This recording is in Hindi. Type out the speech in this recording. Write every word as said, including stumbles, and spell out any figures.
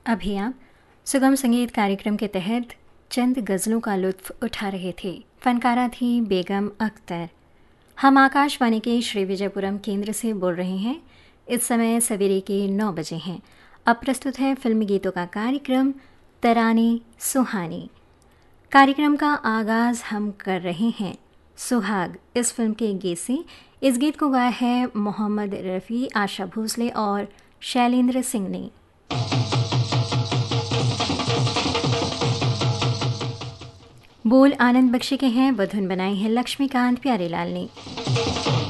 अभी आप सुगम संगीत कार्यक्रम के तहत चंद गज़लों का लुत्फ़ उठा रहे थे। फनकारा थी बेगम अख्तर। हम आकाशवाणी के श्री विजयपुरम केंद्र से बोल रहे हैं। इस समय सवेरे के नौ बजे हैं। अब प्रस्तुत है फिल्मी गीतों का कार्यक्रम तराने सुहानी। कार्यक्रम का आगाज़ हम कर रहे हैं सुहाग इस फिल्म के गीत से। इस गीत को गाया है मोहम्मद रफ़ी, आशा भोसले और शैलेंद्र सिंह ने। बोल आनंद बख्शी के हैं, वधुन बनाई है लक्ष्मीकांत प्यारेलाल ने।